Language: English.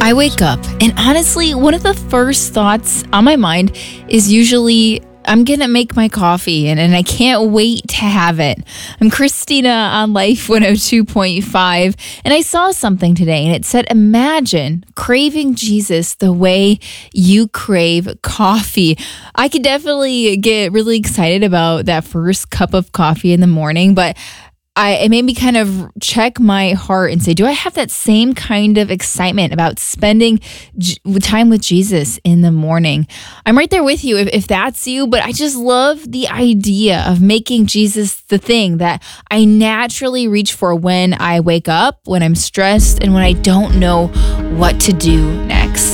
I wake up, and honestly, one of the first thoughts on my mind is usually I'm gonna make my coffee and I can't wait to have it. I'm Christina on Life 102.5, and I saw something today and it said, imagine craving Jesus the way you crave coffee. I could definitely get really excited about that first cup of coffee in the morning, but it made me kind of check my heart and say, do I have that same kind of excitement about spending time with Jesus in the morning? I'm right there with you if that's you, but I just love the idea of making Jesus the thing that I naturally reach for when I wake up, when I'm stressed, and when I don't know what to do next.